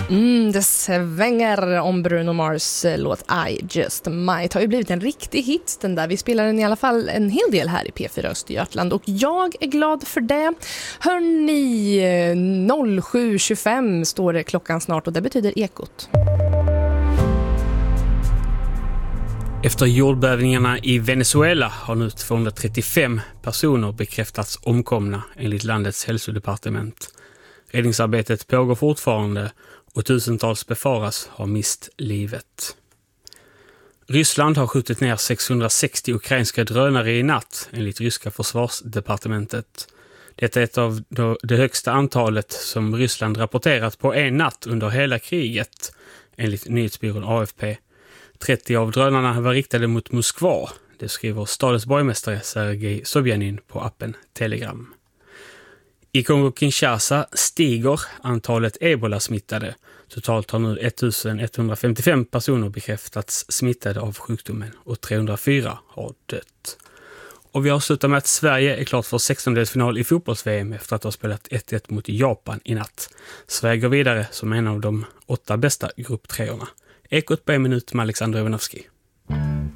Det svänger om Bruno Mars låt I Just Might. Har ju blivit en riktig hit den där. Vi spelar den i alla fall en hel del här i P4 Östergötland och jag är glad för det. Hörrni, 07.25 står det klockan snart och det betyder Ekot. Efter jordbävningarna i Venezuela har nu 235 personer bekräftats omkomna enligt landets hälsodepartement. Räddningsarbetet pågår fortfarande och tusentals befaras ha mist livet. Ryssland har skjutit ner 660 ukrainska drönare i natt enligt ryska försvarsdepartementet. Detta är ett av det högsta antalet som Ryssland rapporterat på en natt under hela kriget enligt nyhetsbyrån AFP. 30 av drönarna var riktade mot Moskva, det skriver stadens borgmästare Sergej Sobjanin på appen Telegram. I Kongo-Kinshasa stiger antalet ebola-smittade. Totalt har nu 1155 personer bekräftats smittade av sjukdomen och 304 har dött. Och vi avslutar med att Sverige är klart för 16-delsfinal i fotbolls-VM efter att ha spelat 1-1 mot Japan i natt. Sverige går vidare som en av de 8 bästa grupp 3-orna. Ekot på en minut med Alexander Ivanovski.